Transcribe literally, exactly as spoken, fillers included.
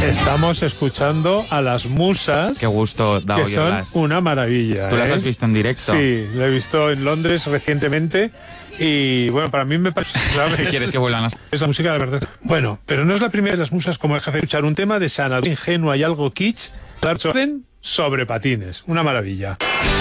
Estamos escuchando a las musas. Qué gusto da que oírlas. son una maravilla. ¿Tú las ¿eh? has visto en directo? Sí, lo he visto en Londres recientemente. Y bueno, para mí me parece... ¿sabes? ¿Quieres que vuelvan a...? Es la música de verdad. Bueno, pero no es la primera de las musas como deja de escuchar un tema de Xanadu ingenua y algo kitsch, sobre patines. Una maravilla.